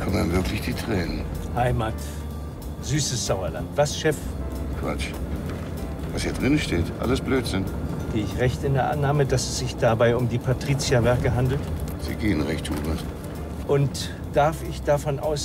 kommen einem wirklich die Tränen. Heimat. Süßes Sauerland. Was, Chef? Quatsch. Was hier drin steht, alles Blödsinn. Gehe ich recht in der Annahme, dass es sich dabei um die Patrizierwerke handelt? Sie gehen recht, Hubert. Und darf ich davon aus,